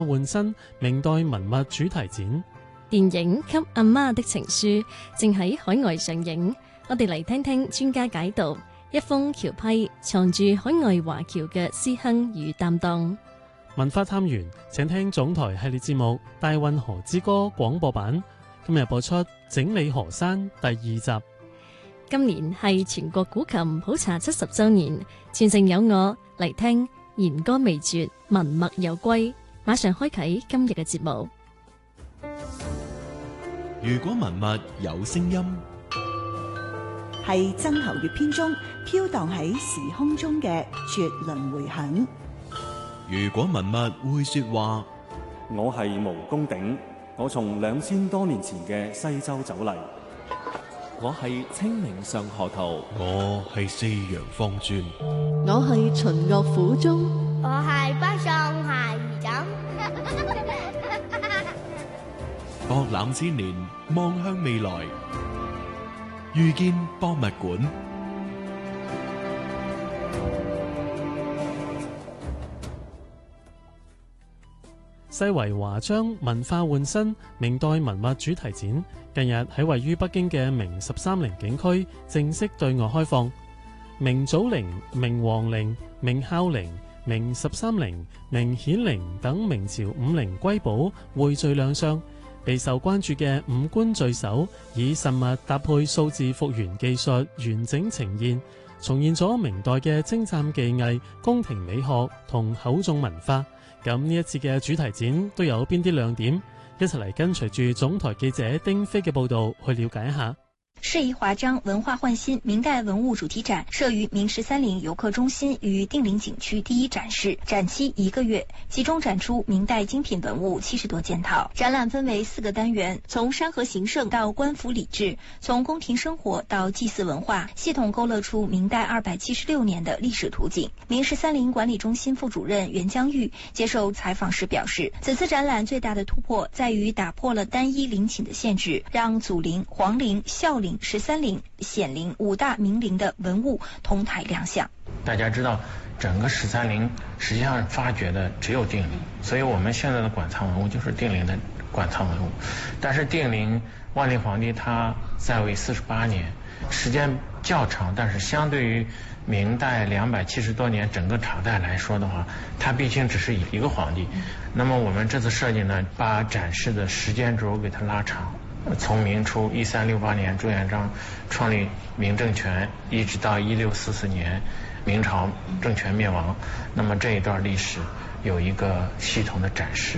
換新明代文物主題展。 電影《給阿媽的情書》正喺海外上映，我哋嚟聽聽專家解讀一封僑批藏住海外華僑嘅思鄉與擔當。 文化探員請聽總台系列節目《大運河之歌》廣播版，今日播出《整理河山》第2集。 今年係全國古琴普查70週年，全城有我嚟聽弦歌未絕，文墨有歸。馬上開啟今日嘅節目。 如果文物有聲音， 係曾侯乙編中飄蕩喺時空中嘅絕倫迴響。 如果文物會說話， 我係毛公鼎，我從2000多年前嘅西周走嚟。 我係清明上河圖， 我係四陽方尊， 我係秦樂府中， 我係北宋孩兒枕。 博覽千年，望向未來，遇見博物館。 世遺華章文化換新明代文物主題展近日喺位於北京嘅明13陵景區正式對外開放。明祖陵、明皇陵、明孝陵、明13陵、明顯陵等明朝5陵瑰寶匯聚亮相，備受關注嘅五官聚首以實物搭配數字復原技術完整呈現，重現咗明代嘅精湛技藝、宮廷美學同厚重文化。咁呢一次嘅主題展都有邊啲亮點？一齊嚟跟隨住總台記者丁飛嘅報道去了解一下。 世遺華章文化換新明代文物主題展設於明13陵遊客中心與定陵景區第一展示，展期1個月，集中展出明代精品文物70多件套。展覽分為4個單元，從山河形勝到官府禮制，從宮廷生活到祭祀文化，系統勾勒出明代276年的歷史圖景。明13陵管理中心副主任袁江玉接受採訪時表示，此次展覽最大的突破在於打破了單一陵寢的限制，讓祖陵、皇陵、孝陵、13陵、顯陵5大明陵的文物同台亮相。 大家知道，整個13陵實際上發掘的只有定陵，所以我們現在的館藏文物就是定陵的館藏文物。但是定陵萬曆皇帝他在位48年，時間較長，但是相對於明代270多年整個朝代來說的話，它畢竟只是一個皇帝。那麼我們這次設計呢，把展示的時間軸給它拉長。從明初1368年朱元璋創立明政權，一直到1644年明朝政權滅亡，那麼這一段歷史有一個系統的展示。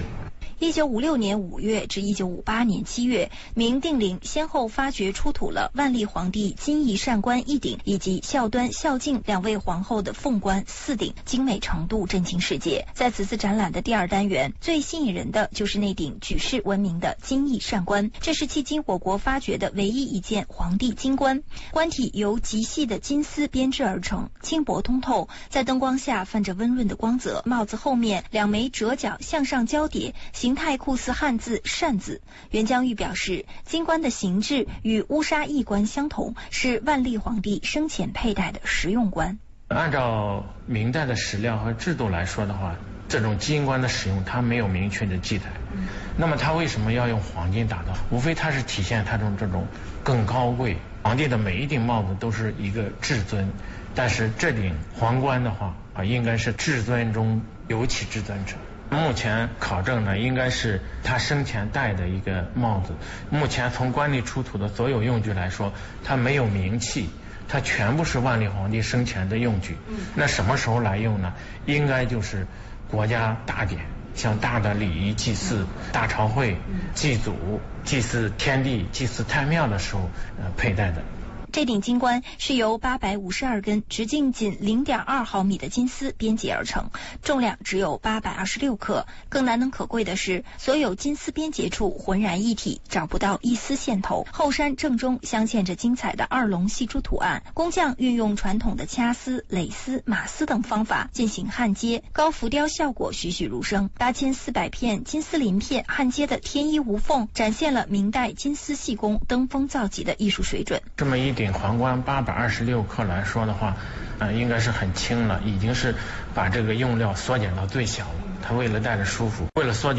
1956年5月至1958年7月，明定陵先後發掘出土了萬曆皇帝金翼扇冠1頂以及孝端、孝敬2位皇后的鳳冠4頂，精美程度震驚世界。在此次展覽的第2單元，最吸引人的就是那頂舉世聞名的金翼扇冠，這是迄今我國發掘的唯一一件皇帝金冠。冠體由極細的金絲編製而成，輕薄通透，在燈光下泛着溫潤的光澤。帽子後面2枚折角向上交疊，形態酷似漢字扇字。袁江玉表示，金冠的形制與烏紗翼冠相同，是萬曆皇帝生前佩戴的實用冠。 按照明代的史料和制度來說的話，這種金冠的使用它沒有明確的記載。那麼它為什麼要用黃金打造？無非它是體現它這種更高貴。皇帝的每一頂帽子都是一個至尊，但是這頂皇冠的話應該是至尊中尤其至尊者。目前考證呢，應該是他生前戴的一個帽子。目前從官吏出土的所有用具來說，它沒有名器，它全部是萬曆皇帝生前的用具。那什麼時候來用呢？應該就是國家大典，像大的禮儀祭祀、大朝會、祭祖、祭祀天地、祭祀太廟的時候佩戴的。 這頂金冠是由852根直徑僅0.2毫米的金絲編結而成，重量只有826克。更難能可貴的是，所有金絲編結處渾然一體，找不到一絲線頭。後衫正中鑲嵌着精彩的2龍戲珠圖案，工匠運用傳統的掐絲、蕾絲、馬絲等方法進行焊接，高浮雕效果栩栩如生。8400片金絲鱗片焊接的天衣無縫，展現了明代金絲細工登峰造極的藝術水準。 這麼一頂皇冠826克來說的話，應該是很輕了，已經是把這個用料縮減到最小了。它為了戴着舒服，為了縮減